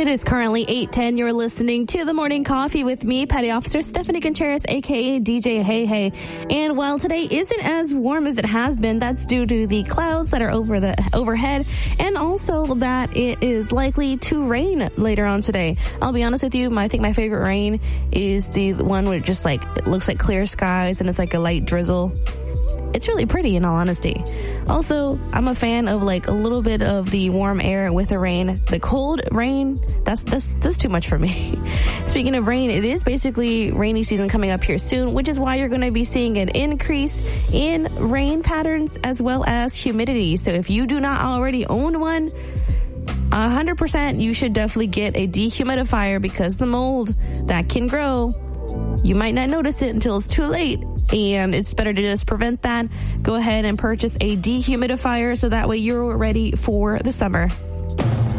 It is currently 8:10. You're listening to The Morning Coffee with me, Petty Officer Stephanie Gutierrez, a.k.a. DJ Hey Hey. And while today isn't as warm as it has been, that's due to the clouds that are overhead, and also that it is likely to rain later on today. I'll be honest with you, I think my favorite rain is the one where it just it looks like clear skies and it's like a light drizzle. It's really pretty, in all honesty. Also, I'm a fan of a little bit of the warm air with the rain. The cold rain, that's too much for me. Speaking of rain, it is basically rainy season coming up here soon, which is why you're going to be seeing an increase in rain patterns as well as humidity. So if you do not already own one, 100% you should definitely get a dehumidifier, because the mold that can grow, you might not notice it until it's too late. And it's better to just prevent that. Go ahead and purchase a dehumidifier so that way you're ready for the summer.